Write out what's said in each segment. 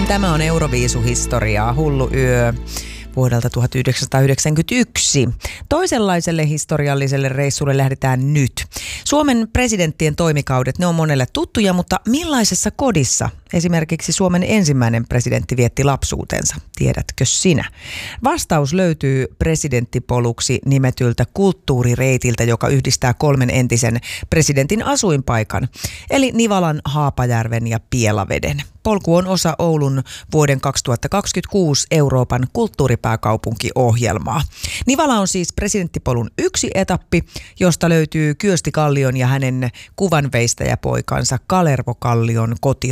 Tämä on Euroviisuhistoriaa, hullu yö vuodelta 1991. Toisenlaiselle historialliselle reissulle lähdetään nyt. Suomen presidenttien toimikaudet, ne on monelle tuttuja, mutta millaisessa kodissa esimerkiksi Suomen ensimmäinen presidentti vietti lapsuutensa? Tiedätkö sinä? Vastaus löytyy presidenttipoluksi nimetyltä kulttuurireitiltä, joka yhdistää 3 entisen presidentin asuinpaikan, eli Nivalan, Haapajärven ja Pielaveden. Polku on osa Oulun vuoden 2026 Euroopan kulttuuripääkaupunkiohjelmaa. Nivala on siis presidenttipolun yksi etappi, josta löytyy Kyösti Kallion ja hänen kuvanveistäjäpoikansa Kalervo Kallion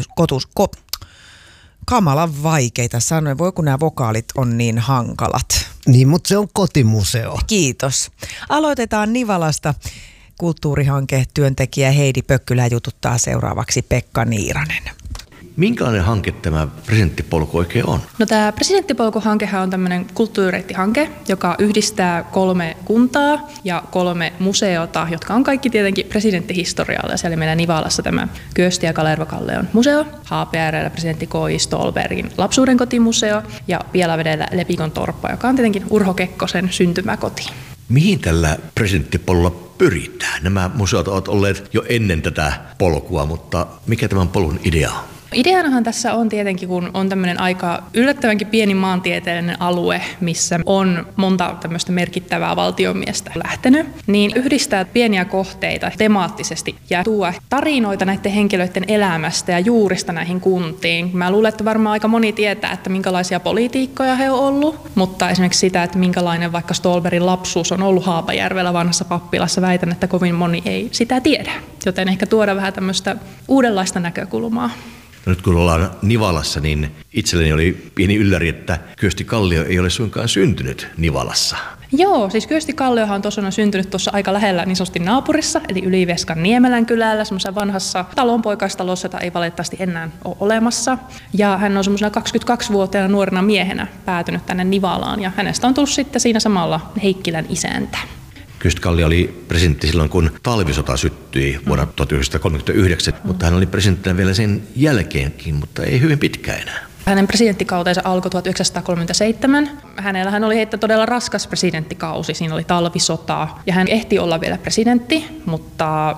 kamalan vaikeita sanoja. Voi kun nämä vokaalit on niin hankalat. Niin, mutta se on kotimuseo. Kiitos. Aloitetaan Nivalasta. Kulttuurihanke-työntekijä Heidi Pökkylä jututtaa seuraavaksi Pekka Niiranen. Minkälainen hanke tämä presidenttipolku oikein on? No, tämä presidenttipolkuhankehan on tämmöinen kulttuurireittihanke, joka yhdistää 3 kuntaa ja 3 museota, jotka on kaikki tietenkin presidenttihistoriallisia. Eli meillä Nivalassa tämä Kyösti ja Kalervo Kallion museo, Haapajärvellä presidentti K.J. Ståhlbergin lapsuuden kotimuseo ja Pielavedellä Lepikon torppa, joka on tietenkin Urho Kekkosen syntymäkoti. Mihin tällä presidenttipolulla pyritään? Nämä museot ovat olleet jo ennen tätä polkua, mutta mikä tämän polun idea on? Ideanahan tässä on tietenkin, kun on tämmöinen aika yllättävänkin pieni maantieteellinen alue, missä on monta tämmöistä merkittävää valtiomiestä lähtenyt, niin yhdistää pieniä kohteita temaattisesti ja tuo tarinoita näiden henkilöiden elämästä ja juurista näihin kuntiin. Mä luulen, että varmaan aika moni tietää, että minkälaisia poliitikkoja he on ollut, mutta esimerkiksi sitä, että minkälainen vaikka Ståhlbergin lapsuus on ollut Haapajärvellä vanhassa pappilassa, väitän, että kovin moni ei sitä tiedä. Joten ehkä tuoda vähän tämmöistä uudenlaista näkökulmaa. No nyt kun ollaan Nivalassa, niin itselleni oli pieni ylläri, että Kyösti Kallio ei ole suinkaan syntynyt Nivalassa. Joo, siis Kyösti Kalliohan tosiaan on syntynyt tuossa aika lähellä niin sanotusti naapurissa, eli Yliveskan Niemelän kylällä, semmoisessa vanhassa talonpoikaistalossa, jota ei valitettavasti enää ole olemassa. Ja hän on semmoisena 22-vuotiaana nuorena miehenä päätynyt tänne Nivalaan, ja hänestä on tullut sitten siinä samalla Heikkilän isäntä. Kyösti Kallio oli presidentti silloin, kun talvisota syttyi vuonna 1939, mutta hän oli presidenttinä vielä sen jälkeenkin, mutta ei hyvin pitkään enää. Hänen presidenttikautensa alkoi 1937. Hänellähän oli todella raskas presidenttikausi, siinä oli talvisota ja hän ehti olla vielä presidentti, mutta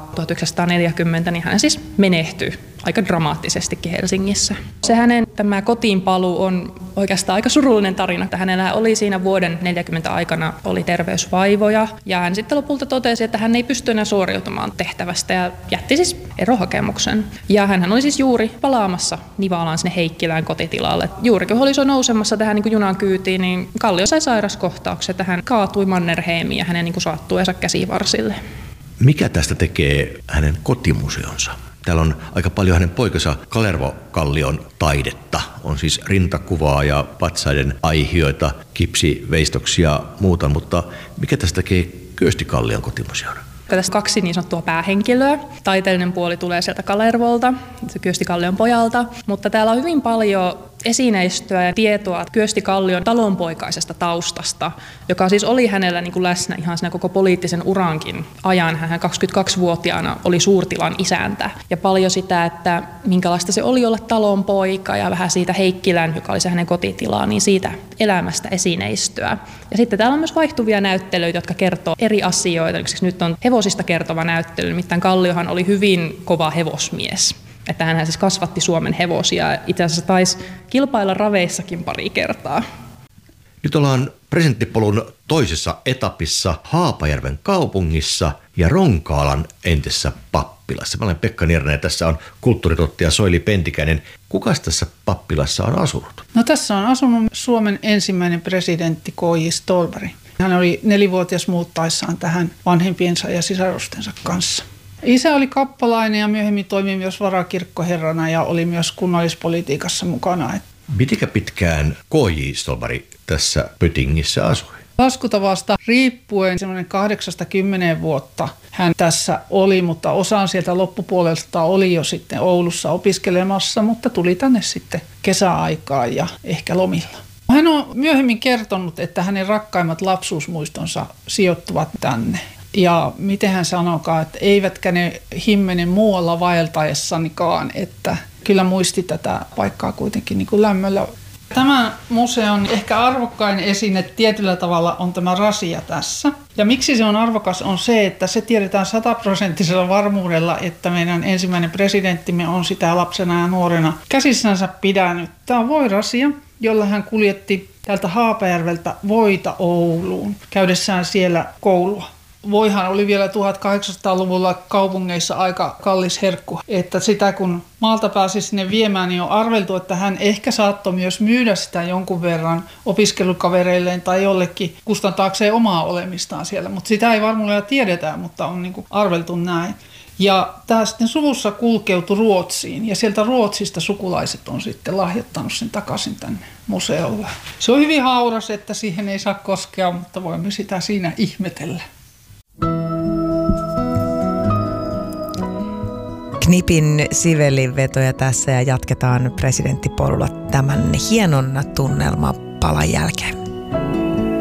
1940 niin hän siis menehtyi aika dramaattisestikin Helsingissä. Se hänen tämä kotiinpaluu on oikeastaan aika surullinen tarina, että hänellä oli siinä vuoden 40 aikana oli terveysvaivoja ja hän sitten lopulta totesi, että hän ei pysty enää suoriutumaan tehtävästä ja jätti siis erohakemuksen. Ja hän oli siis juuri palaamassa Nivalaan sinne Heikkilään kotitilalle. Juuri kun oli nousemassa tähän niin junan kyytiin, niin Kallio sai sairaskohtauksen, että hän kaatui Mannerheimiin ja hänen niin saattueensa käsivarsille. Mikä tästä tekee hänen kotimuseonsa? Täällä on aika paljon hänen poikansa Kalervo Kallion taidetta. On siis rintakuvaa ja patsaiden aihioita, kipsiveistoksia ja muuta, mutta mikä tästä tekee Kyösti Kallion kotimuseon? Tässä 2 niin sanottua päähenkilöä. Taiteellinen puoli tulee sieltä Kalervolta, Kyösti Kallion pojalta, mutta täällä on hyvin paljon esineistöä ja tietoa Kyösti Kallion talonpoikaisesta taustasta, joka siis oli hänellä niin kuin läsnä ihan siinä koko poliittisen urankin ajan. Hän 22-vuotiaana oli suurtilan isäntä ja paljon sitä, että minkälaista se oli olla talonpoika ja vähän siitä Heikkilän, joka oli se hänen kotitilaa, niin siitä elämästä esineistöä. Ja sitten täällä on myös vaihtuvia näyttelyitä, jotka kertoo eri asioita. Esimerkiksi nyt on hevosista kertova näyttely, nimittäin Kalliohan oli hyvin kova hevosmies. Että hän siis kasvatti Suomen hevosia ja itse asiassa taisi kilpailla raveissakin pari kertaa. Nyt ollaan presidenttipolun toisessa etapissa Haapajärven kaupungissa ja Ronkaalan entisessä pappilassa. Mä olen Pekka Niiranen ja tässä on kulttuurituottaja Soili Pentikäinen. Kukas tässä pappilassa on asunut? No tässä on asunut Suomen ensimmäinen presidentti K.J. Ståhlberg. Hän oli 4-vuotias muuttaessaan tähän vanhempiensa ja sisarustensa kanssa. Isä oli kappalainen ja myöhemmin toimi myös varakirkkoherrana ja oli myös kunnallispolitiikassa mukana. Mitenkä pitkään K.J. Ståhlberg tässä Pötingissä asui? Laskutavasta riippuen semmoinen 8-10 vuotta hän tässä oli, mutta osa sieltä loppupuolelta oli jo sitten Oulussa opiskelemassa, mutta tuli tänne sitten kesäaikaan ja ehkä lomilla. Hän on myöhemmin kertonut, että hänen rakkaimmat lapsuusmuistonsa sijoittuvat tänne. Ja miten hän sanokaa, että eivätkä ne himmene muualla vaeltaessanikaan, että kyllä muisti tätä paikkaa kuitenkin niin kuin lämmöllä. Tämän museon ehkä arvokkain esine tietyllä tavalla on tämä rasia tässä. Ja miksi se on arvokas on se, että se tiedetään 100% varmuudella, että meidän ensimmäinen presidenttimme on sitä lapsena ja nuorena käsissänsä pidänyt. Tämä on voirasia, jolla hän kuljetti täältä Haapajärveltä voita Ouluun käydessään siellä koulua. Voihan oli vielä 1800-luvulla kaupungeissa aika kallis herkku, että sitä kun maalta pääsi sinne viemään, niin on arveltu, että hän ehkä saattoi myös myydä sitä jonkun verran opiskelukavereilleen tai jollekin kustantaakseen omaa olemistaan siellä. Mutta sitä ei varmuudella tiedetä, mutta on niin kuin arveltu näin. Ja tämä sitten suvussa kulkeutui Ruotsiin ja sieltä Ruotsista sukulaiset on sitten lahjoittanut sen takaisin tänne museolle. Se on hyvin hauras, että siihen ei saa koskea, mutta voimme sitä siinä ihmetellä. Knipin sivellinvetoja tässä ja jatketaan presidenttipolulla tämän hienon tunnelmapalan jälkeen.